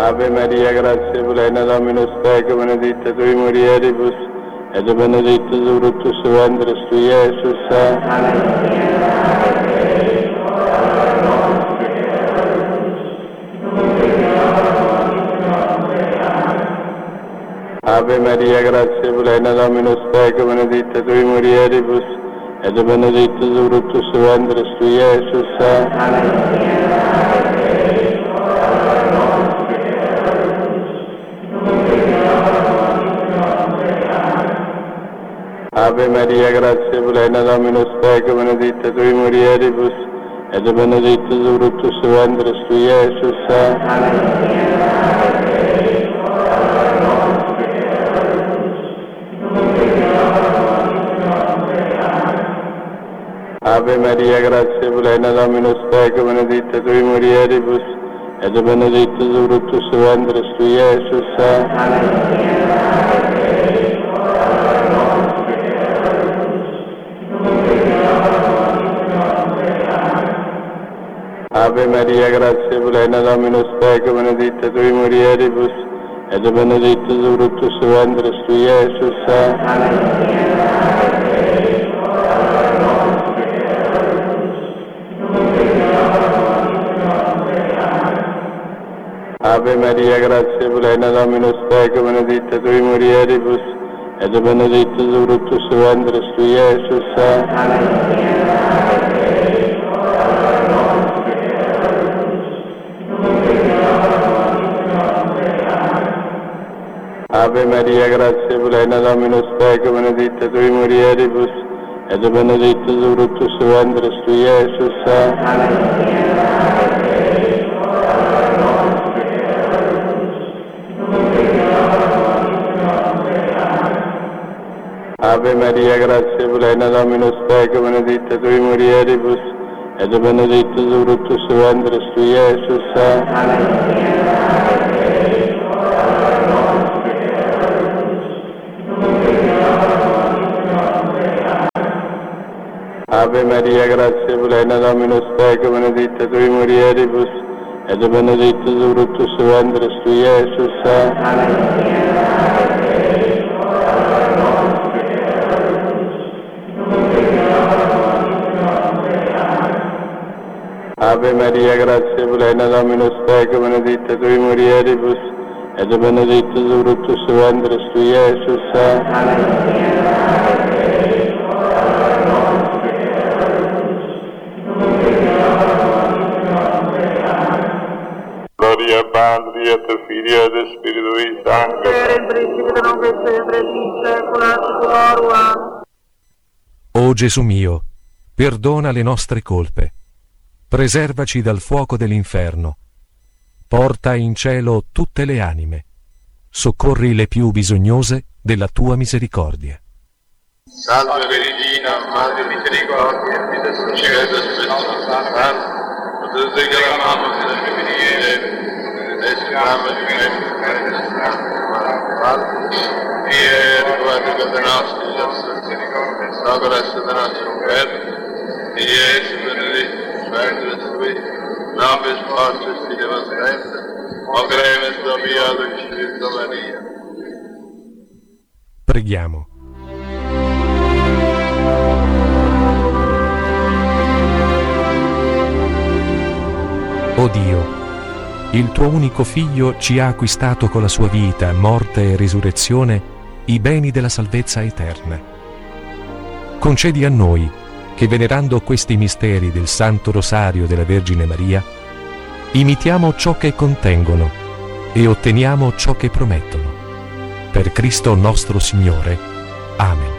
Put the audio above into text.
Ave Maria, gratia plena, Dominus tecum, benedicta tui mulieribus, et benedictus fructus ventris tui, Iesus. Ave Maria, gratia plena, Dominus tecum, benedicta tui mulieribus, et benedictus fructus ventris tui, Iesus. Ave Maria, gratia plena, Dominus tecum, benedicta tui mulieribus, et benedictus fructus ventris tui, Iesus. Ave Maria, gratia plena, Dominus tecum, benedicta tui mulieribus, et benedictus fructus ventris tui, Iesus. Ave Maria, gratia plena, Dominus tecum, benedicta tui mulieribus, et benedictus fructus ventris tui, Iesus. Ave Maria, gratia plena, Dominus tecum, benedicta tui mulieribus, et benedictus fructus ventris tui, Iesus. Ave Maria, gratia plena, Dominus tecum, benedicta tui mulieribus, et benedictus fructus ventris tui, Iesus. Ave Maria, gratia plena, Dominus tecum, benedicta tui mulieribus, et benedictus fructus ventris tui, Iesus. Ave Maria, gratia plena, Dominus tecum, benedicta tui mulieribus, et benedictus fructus ventris tui, Iesus. Ave Maria, gratia plena, Dominus tecum, benedicta tui mulieribus, et benedictus fructus ventris tui, Iesus. Gloria Patri et Filii et Spiritui Sancti. In principio non che sempre in secula seculorum. O Gesù mio, perdona le nostre colpe, preservaci dal fuoco dell'inferno, porta in cielo tutte le anime, soccorri le più bisognose della tua misericordia. Salve Regina, Madre misericordia, e del successo spesso santo, te clamamos en el femenino, esperamos en el e riguardo de nostri misericordia, sacra de nostro Padre, e Gesù benedetto, Spiritus Tui, nobis fortis fidevas Christi, o cremes Domino in Spirito Maria. Preghiamo. O Dio, il tuo unico Figlio ci ha acquistato con la sua vita, morte e risurrezione i beni della salvezza eterna. Concedi a noi che, venerando questi misteri del Santo Rosario della Vergine Maria, imitiamo ciò che contengono e otteniamo ciò che promettono. Per Cristo nostro Signore. Amen.